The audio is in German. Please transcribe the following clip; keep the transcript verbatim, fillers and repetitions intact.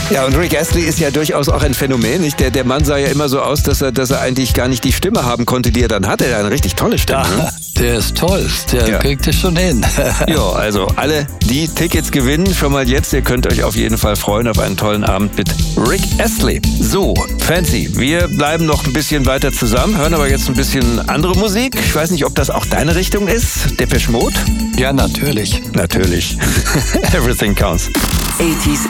Ja, und Rick Astley ist ja durchaus auch ein Phänomen, nicht? Der, der Mann sah ja immer so aus, dass er, dass er eigentlich gar nicht die Stimme haben konnte, die er dann hatte. Er hat eine richtig tolle Stimme. Ja, ne? Der ist toll, der Ja. kriegt es schon hin. Ja, also alle, die Tickets gewinnen, schon mal jetzt. Ihr könnt euch auf jeden Fall freuen auf einen tollen Abend mit Rick Astley. So, Fancy, wir bleiben noch ein bisschen weiter zusammen, hören aber jetzt ein bisschen andere Musik. Ich weiß nicht, ob das auch deine Richtung ist. Depeche Mode? Ja, natürlich. Natürlich. Everything counts. achtziger